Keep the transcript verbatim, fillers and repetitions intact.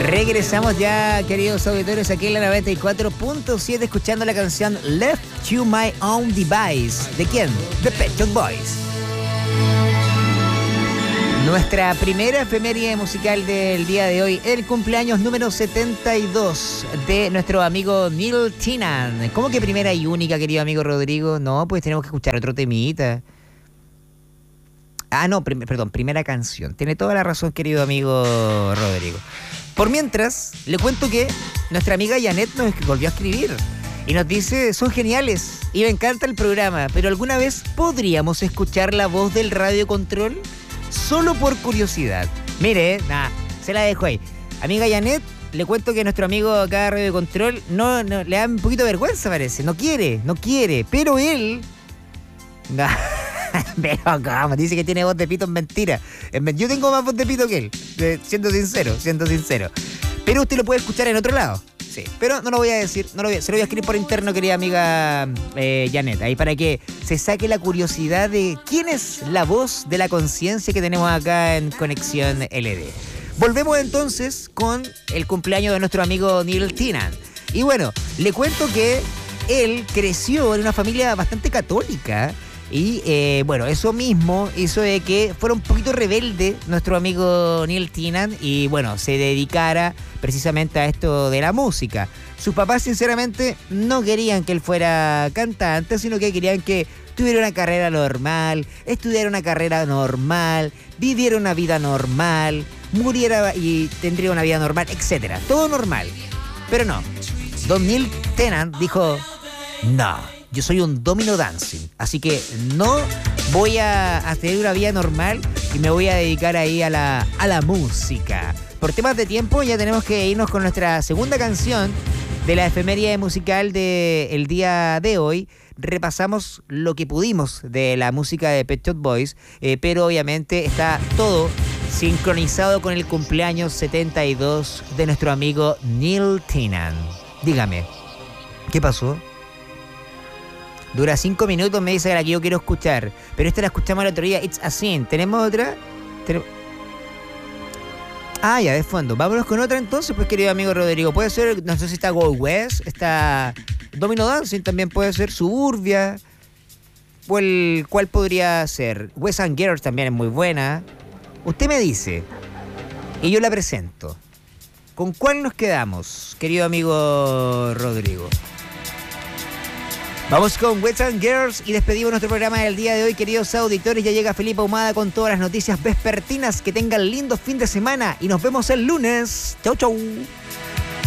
Regresamos ya, queridos auditores, aquí en la noventa y cuatro punto siete, escuchando la canción Left to My Own Device. ¿De quién? The Pet Shop Boys. Nuestra primera efeméride musical del día de hoy, el cumpleaños número setenta y dos de nuestro amigo Neil Tennant. ¿Cómo que primera y única, querido amigo Rodrigo? No, pues tenemos que escuchar otro temita. Ah, no, prim- perdón, primera canción. Tiene toda la razón, querido amigo Rodrigo. Por mientras, le cuento que nuestra amiga Janet nos volvió a escribir y nos dice: son geniales y me encanta el programa, pero ¿alguna vez podríamos escuchar la voz del Radio Control? Solo por curiosidad. Mire, nada, se la dejo ahí. Amiga Janet, le cuento que nuestro amigo acá de Radio Control no, no, le da un poquito de vergüenza, parece. No quiere, no quiere, pero él... No. Pero cómo, dice que tiene voz de pito, es mentira. Yo tengo más voz de pito que él, siendo sincero, siendo sincero. Pero usted lo puede escuchar en otro lado. Sí, pero no lo voy a decir, no lo voy a, se lo voy a escribir por interno, querida amiga eh, Janet, ahí para que se saque la curiosidad de quién es la voz de la conciencia que tenemos acá en Conexión L D. Volvemos entonces con el cumpleaños de nuestro amigo Neil Tennant. Y bueno, le cuento que él creció en una familia bastante católica. Y eh, bueno, eso mismo hizo de que fuera un poquito rebelde nuestro amigo Neil Tennant y bueno, se dedicara precisamente a esto de la música. Sus papás sinceramente no querían que él fuera cantante, sino que querían que tuviera una carrera normal, estudiara una carrera normal, viviera una vida normal, muriera y tendría una vida normal, etcétera. Todo normal. Pero no, don Neil Tennant dijo: no. Yo soy un domino dancing, así que no voy a, a tener una vida normal y me voy a dedicar ahí a la, a la música. Por temas de tiempo ya tenemos que irnos con nuestra segunda canción de la efeméride musical del día de hoy. Repasamos lo que pudimos de la música de Pet Shop Boys, eh, pero obviamente está todo sincronizado con el cumpleaños setenta y dos de nuestro amigo Neil Tennant. Dígame, ¿qué pasó? Dura cinco minutos, me dice la que yo quiero escuchar. Pero esta la escuchamos el otro día, It's a Sin. ¿Tenemos otra? ¿Ten... Ah, ya, de fondo. Vámonos con otra entonces, pues, querido amigo Rodrigo. Puede ser, no sé si está Go West, está Domino Dancing, también puede ser Suburbia. O el, ¿cuál podría ser? Wes and Girls también es muy buena. Usted me dice, y yo la presento. ¿Con cuál nos quedamos, querido amigo Rodrigo? Vamos con Wes and Girls y despedimos nuestro programa del día de hoy, queridos auditores. Ya llega Felipe Ahumada con todas las noticias vespertinas. Que tengan lindo fin de semana y nos vemos el lunes. Chau, chau.